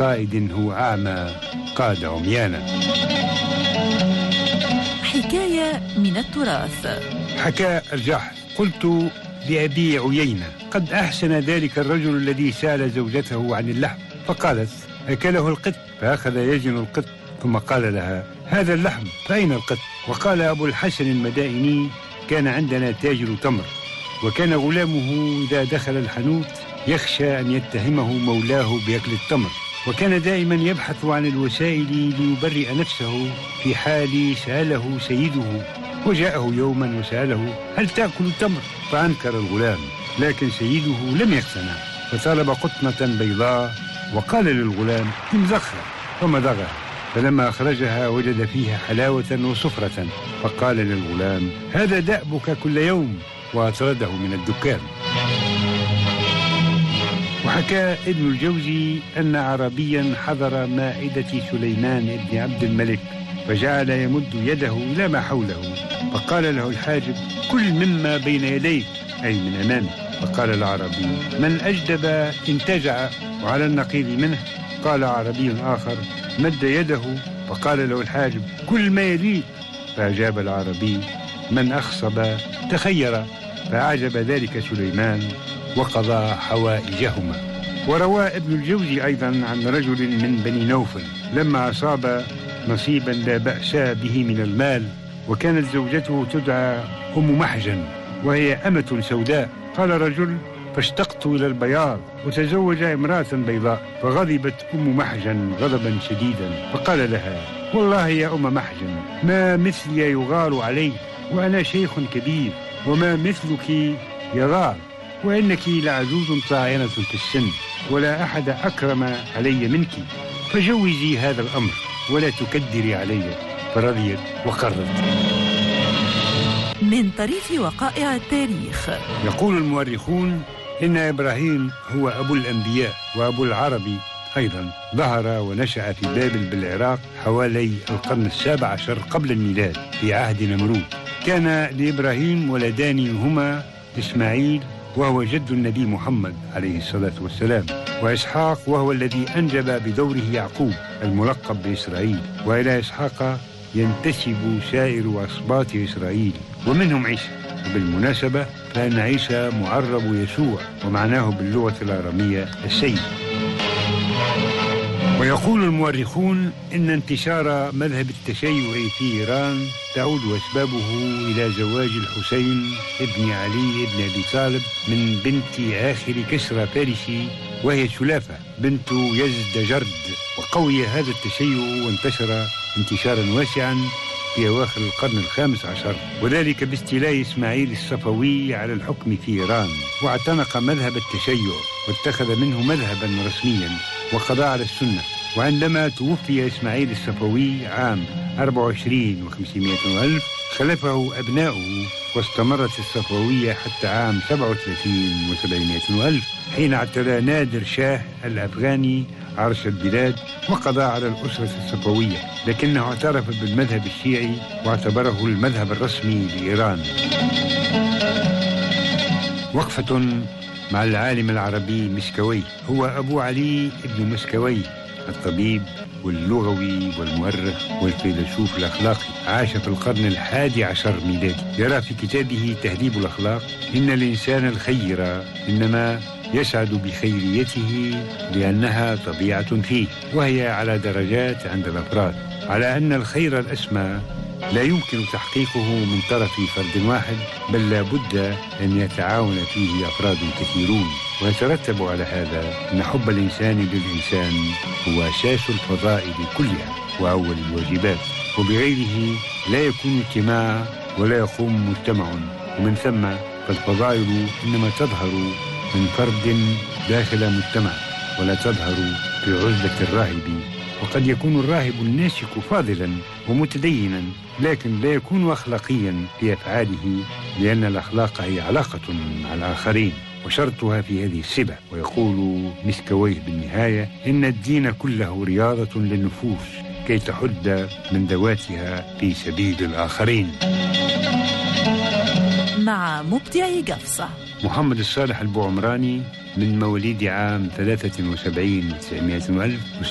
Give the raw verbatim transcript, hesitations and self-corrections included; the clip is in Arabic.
قائد هو أعمى قاد عميانا. حكاية من التراث. حكى الجاحظ: قلت لأبي عيينة: قد أحسن ذلك الرجل الذي سأل زوجته عن اللحم، فقالت: أكله القط. فأخذ يزن القط ثم قال لها: هذا اللحم، فأين القط؟ وقال أبو الحسن المدائني: كان عندنا تاجر تمر، وكان غلامه إذا دخل الحانوت يخشى أن يتهمه مولاه بأكل التمر، وكان دائما يبحث عن الوسائل ليبرئ نفسه في حال سأله سيده. وجاءه يوما وسأله: هل تأكل التمر؟ فأنكر الغلام، لكن سيده لم يقتنع، فطلب قطنة بيضاء وقال للغلام: امزخها، فمضغها، فلما أخرجها وجد فيها حلاوة وصفرة، فقال للغلام: هذا دأبك كل يوم، وأطرده من الدكان. وحكى ابن الجوزي أن عربيا حضر مائدة سليمان بن عبد الملك، فجعل يمد يده إلى ما حوله، فقال له الحاجب: كل مما بين يديك، أي من أمامه. فقال العربي: من أجدب انتجع. وعلى النقيض منه قال عربي آخر: مد يده، فقال له الحاجب: كل ما يليك. فأجاب العربي: من أخصب تخير. فأعجب ذلك سليمان وقضى حوائجهما. وروى ابن الجوزي أيضا عن رجل من بني نوفل لما أصاب نصيبا لا بأس به من المال، وكانت زوجته تدعى أم محجن وهي أمة سوداء. قال رجل: فاشتقت إلى البياض، وتزوج امرأة بيضاء، فغضبت أم محجن غضبا شديدا، فقال لها: والله يا أم محجن، ما مثلي يغار علي، وأنا شيخ كبير، وما مثلك يغار، وإنك لعجوز طاعنة في السن، ولا أحد أكرم علي منك، فجوزي هذا الأمر ولا تكدري علي. فرضيت وقرت. من طريف وقائع التاريخ. يقول المؤرخون إن إبراهيم هو أبو الأنبياء وأبو العربي أيضا. ظهر ونشأ في بابل بالعراق حوالي القرن السابع عشر قبل الميلاد في عهد نمرود. كان لإبراهيم ولدان هما إسماعيل وهو جد النبي محمد عليه الصلاة والسلام، وإسحاق وهو الذي أنجب بدوره يعقوب الملقب بإسرائيل. وإلى إسحاق ينتسب سائر أسباط إسرائيل ومنهم عيسى. وبالمناسبة فإن عيسى معرب يسوع، ومعناه باللغة الأرامية السيد. ويقول المؤرخون إن انتشار مذهب التشيع في إيران تعود أسبابه إلى زواج الحسين ابن علي ابن أبي طالب من بنت آخر كسرى فارسي وهي سلافة بنت يزدجرد. وقوي هذا التشيع وانتشر انتشارا واسعا في أواخر القرن الخامس عشر، وذلك باستيلاء إسماعيل الصفوي على الحكم في إيران، واعتنق مذهب التشيع واتخذ منه مذهبا رسميا وقضى على السنة. وعندما توفي إسماعيل الصفوي عام أربعة وعشرين وخمسمائة وألف خلفه أبناؤه، واستمرت الصفوية حتى عام سبعة وثلاثين وسبعمائة ألف حين اعتلى نادر شاه الأفغاني عرش البلاد وقضى على الأسرة الصفوية، لكنه اعترف بالمذهب الشيعي واعتبره المذهب الرسمي لإيران. وقفة مع العالم العربي مسكوي. هو أبو علي ابن مسكوي الطبيب واللغوي والمؤرخ والفيلسوف الأخلاقي، عاش في القرن الحادي عشر ميلادي. يرى في كتابه تهذيب الأخلاق: إن الإنسان الخير إنما يسعد بخيريته لأنها طبيعة فيه، وهي على درجات عند الأفراد، على أن الخير الأسمى لا يمكن تحقيقه من طرف فرد واحد، بل لا بد أن يتعاون فيه أفراد كثيرون. ويترتب على هذا أن حب الإنسان للإنسان هو أساس الفضائل كلها وأول الواجبات، وبغيره لا يكون اجتماع ولا يقوم مجتمع. ومن ثم فالفضائل إنما تظهر من فرد داخل مجتمع، ولا تظهر في عزلة الراهب. وقد يكون الراهب الناسك فاضلا ومتدينا، لكن لا يكون أخلاقيا في أفعاله، لأن الأخلاق هي علاقة مع الآخرين وشرطها في هذه السبع. ويقول مسكويه بالنهاية: إن الدين كله رياضة للنفوس كي تحد من ذواتها في سبيل الآخرين. مع مبدع قفصة محمد الصالح البوعمراني، من مواليد عام ثلاثة وسبعين وتسعمائة ألف